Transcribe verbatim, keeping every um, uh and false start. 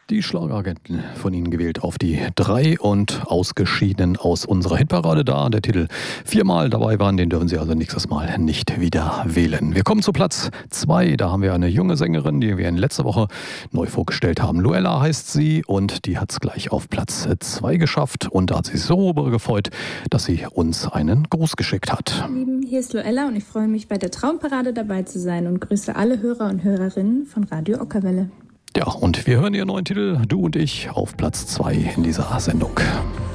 Die Schlageragenten von Ihnen gewählt auf die drei und ausgeschieden aus unserer Hitparade da. Der Titel viermal dabei waren, den dürfen Sie also nächstes Mal nicht wieder wählen. Wir kommen zu Platz zwei. Da haben wir eine junge Sängerin, die wir in letzter Woche neu vorgestellt haben. Luella heißt sie und die hat es gleich auf Platz zwei geschafft. Und da hat sie sich so gefreut, dass sie uns einen Gruß geschickt hat. Ihr Lieben, hier ist Luella und ich freue mich, bei der Traumparade dabei zu sein und grüße alle Hörer und Hörerinnen von Radio Ockerwelle. Ja, und wir hören ihren neuen Titel, Du und ich, auf Platz zwei in dieser Sendung.